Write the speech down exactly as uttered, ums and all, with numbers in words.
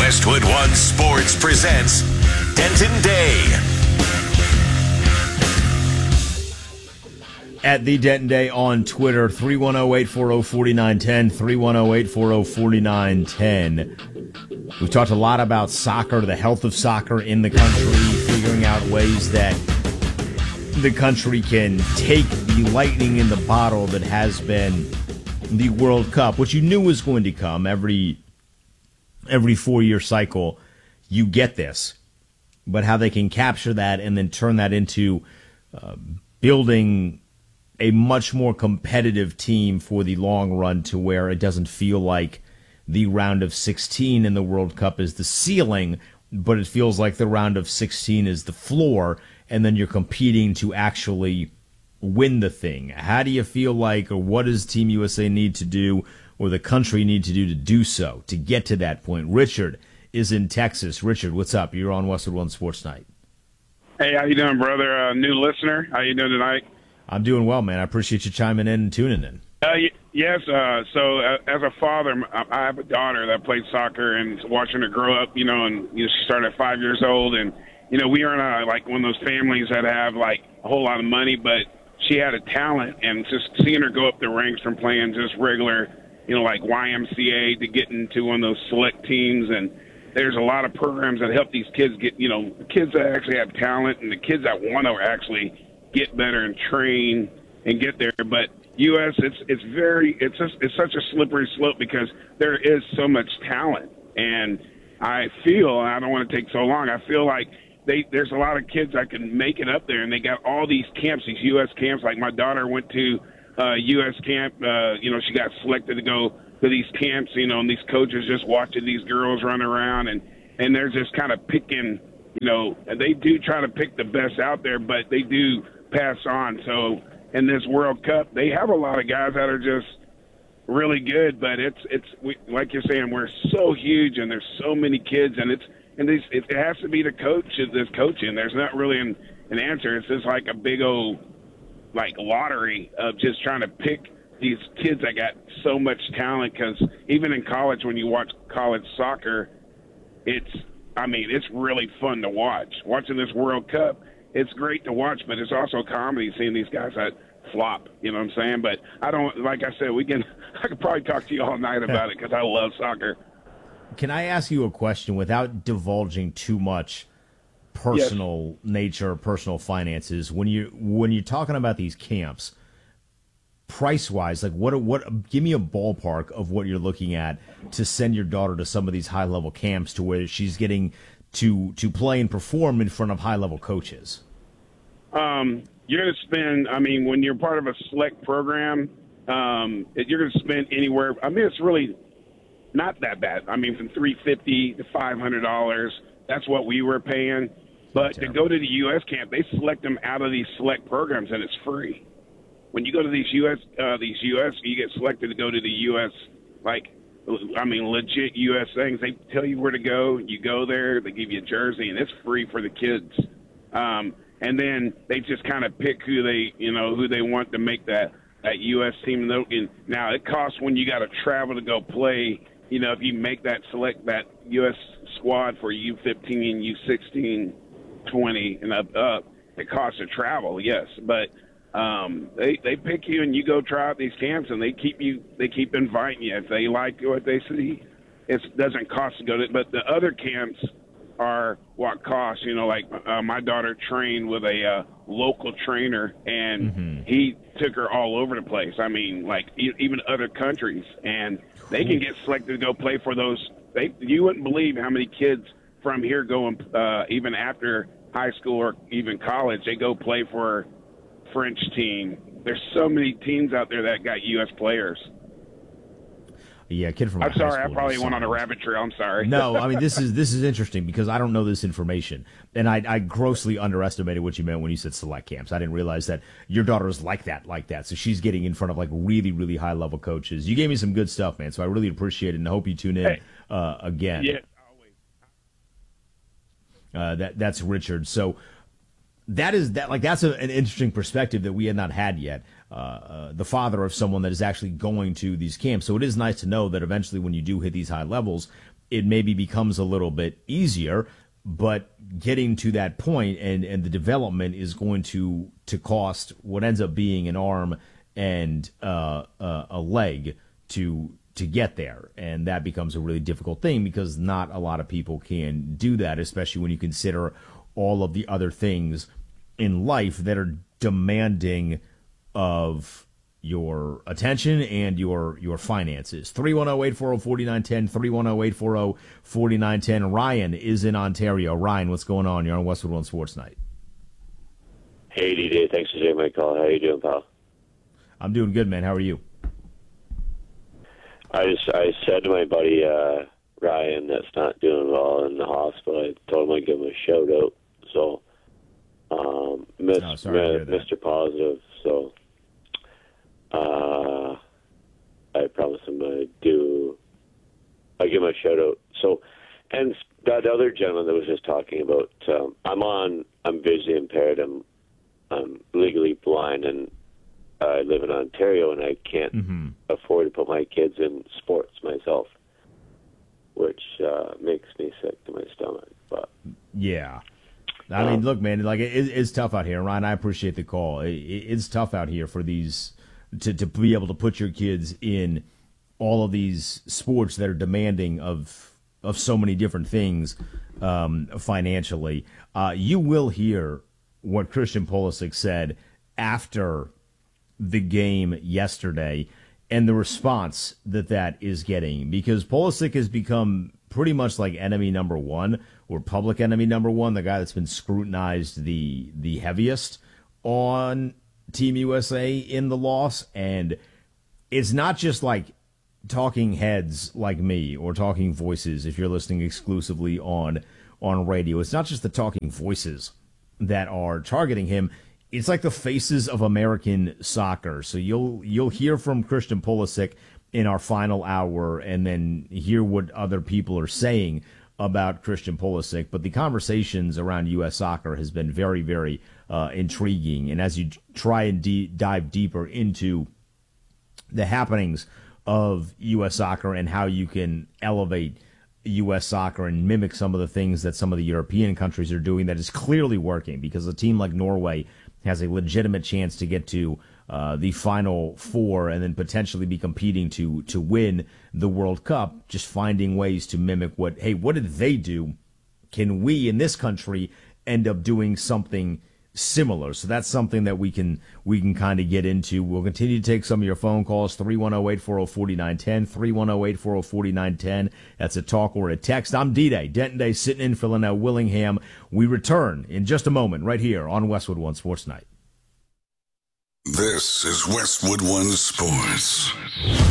Westwood One Sports presents Denton Day. At the Denton Day on Twitter, three one zero, eight four zero, four nine one zero, three one zero, eight four zero, four nine one zero. We've talked a lot about soccer, the health of soccer in the country, figuring out ways that the country can take the lightning in the bottle that has been the World Cup, which you knew was going to come every every four-year cycle. You get this, but how they can capture that and then turn that into uh, building a much more competitive team for the long run, to where it doesn't feel like the round of sixteen in the World Cup is the ceiling, but it feels like the round of sixteen is the floor, and then you're competing to actually win the thing. How do you feel like, or what does Team U S A need to do, or the country need to do to do so, to get to that point? Richard is in Texas. Richard, what's up? You're on Westwood One Sports Night. Hey, how you doing, brother? Uh, new listener. How you doing tonight? I'm doing well, man. I appreciate you chiming in and tuning in. Uh, y- yes. Uh, so, uh, as a father, I have a daughter that plays soccer, and watching her grow up, you know, and you know, she started at five years old, and you know, we aren't uh, like one of those families that have like a whole lot of money, but she had a talent, and just seeing her go up the ranks from playing just regular, you know, like Y M C A to get into one of those select teams. And there's a lot of programs that help these kids get, you know, the kids that actually have talent and the kids that want to actually get better and train and get there. But U S, it's it's very, it's just, it's such a slippery slope because there is so much talent. And I feel, and I don't want to take so long, I feel like They, there's a lot of kids that can make it up there, and they got all these camps, these U S camps. Like my daughter went to uh, U S camp. Uh, you know, she got selected to go to these camps, you know, and these coaches just watching these girls run around, and, and they're just kind of picking, you know, and they do try to pick the best out there, but they do pass on. So in this World Cup, they have a lot of guys that are just really good, but it's, it's we, like you're saying, we're so huge, and there's so many kids, and it's, And this, it has to be the coach that's coaching. There's not really an, an answer. It's just like a big old, like, lottery of just trying to pick these kids that got so much talent. Because even in college, when you watch college soccer, it's, I mean, it's really fun to watch. Watching this World Cup, it's great to watch, but it's also comedy seeing these guys that flop. You know what I'm saying? But I don't, like I said, we can, I could probably talk to you all night about it because I love soccer. Can I ask you a question without divulging too much personal yes. nature, personal finances? When you when you're talking about these camps, price wise, like what what? Give me a ballpark of what you're looking at to send your daughter to some of these high level camps, to where she's getting to to play and perform in front of high level coaches. Um, you're going to spend. I mean, when you're part of a select program, um, you're going to spend anywhere. I mean, it's really not that bad. I mean, from three hundred fifty dollars to five hundred dollars, that's what we were paying. But to go to the U S camp, they select them out of these select programs, and it's free. When you go to these U S, uh, these U S, you get selected to go to the U S, like, I mean, legit U S things. They tell you where to go. You go there. They give you a jersey, and it's free for the kids. Um, and then they just kind of pick who they, you know, who they want to make that, that U S team. Now, it costs when you got to travel to go play. You know, if you make that select that U S squad for U fifteen, U sixteen, twenty, and up, up, it costs to travel, yes. But um, they they pick you, and you go try out these camps, and they keep you they keep inviting you if they like what they see. It doesn't cost to go to, but the other camps are what costs. You know, like uh, my daughter trained with a uh, local trainer, and mm-hmm. he took her all over the place. I mean, like e- even other countries, and they can get selected to go play for those. They, you wouldn't believe how many kids from here go, and, uh, even after high school or even college, they go play for French team. There's so many teams out there that got U S players. Yeah, kid from. I'm sorry, I probably went on a rabbit trail. I'm sorry. No, I mean this is this is interesting because I don't know this information, and I, I grossly underestimated what you meant when you said select camps. I didn't realize that your daughter is like that, like that. So she's getting in front of like really, really high level coaches. You gave me some good stuff, man. So I really appreciate it, and I hope you tune in hey, uh, again. Yeah, always. Uh, that that's Richard. So that is that like that's a, an interesting perspective that we had not had yet. Uh, uh, the father of someone that is actually going to these camps. So it is nice to know that eventually when you do hit these high levels, it maybe becomes a little bit easier, but getting to that point and, and the development is going to to cost what ends up being an arm and uh, uh, a leg to to get there, and that becomes a really difficult thing because not a lot of people can do that, especially when you consider all of the other things in life that are demanding of your attention and your your finances. three one zero, eight four zero, four nine one zero, three one zero, eight four zero, four nine one zero. Ryan is in Ontario. Ryan, what's going on? You're on Westwood One Sports Night. Hey, D J. Thanks for taking my call. How you doing, pal? I'm doing good, man. How are you? I just I said to my buddy uh, Ryan that's not doing well in the hospital. I told him I'd give him a shout out. So, um, miss, oh, sorry miss, Mister Positive. So, uh, I promise him I'd do. I give him a shout out. So, and that other gentleman that was just talking about, um, I'm on. I'm visually impaired. I'm I'm legally blind, and I live in Ontario, and I can't mm-hmm. afford to put my kids in sports myself, which uh, makes me sick to my stomach. But yeah, I um, mean, look, man, like it, it's tough out here, Ryan. I appreciate the call. It, it's tough out here for these to to be able to put your kids in all of these sports that are demanding of of so many different things um, financially. Uh, you will hear what Christian Pulisic said after the game yesterday and the response that that is getting, because Pulisic has become pretty much like enemy number one or public enemy number one, the guy that's been scrutinized the the heaviest on Team U S A in the loss. And it's not just like talking heads like me or talking voices if you're listening exclusively on on radio. It's not just the talking voices that are targeting him. It's like the faces of American soccer. So you'll you'll hear from Christian Pulisic in our final hour and then hear what other people are saying about Christian Pulisic. But the conversations around U S soccer has been very, very uh, intriguing. And as you try and de- dive deeper into the happenings of U S soccer and how you can elevate U S soccer and mimic some of the things that some of the European countries are doing, that is clearly working, because a team like Norway has a legitimate chance to get to uh, the Final Four and then potentially be competing to to win the World Cup, just finding ways to mimic what, hey, what did they do? Can we in this country end up doing something similar? So that's something that we can we can kind of get into. We'll continue to take some of your phone calls, three one zero, eight four zero, four nine one zero, three one zero, eight four zero, four nine one zero. That's a talk or a text. I'm D-Day, Denton Day, sitting in for Linnell Willingham. We return in just a moment right here on Westwood One Sports Night. This is Westwood One Sports.